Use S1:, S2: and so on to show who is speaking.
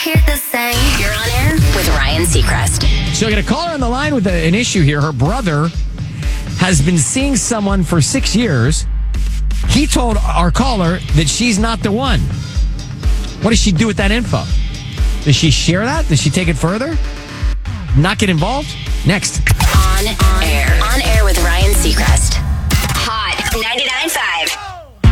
S1: hear the same. You're on air with Ryan Seacrest.
S2: So I got a caller on the line with an issue here. Her brother has been seeing someone for 6 years. He told our caller that she's not the one. What does she do with that info? Does she share that? Does she take it further? Not get involved? Next.
S1: On air with Ryan Seacrest. Hot 99.5.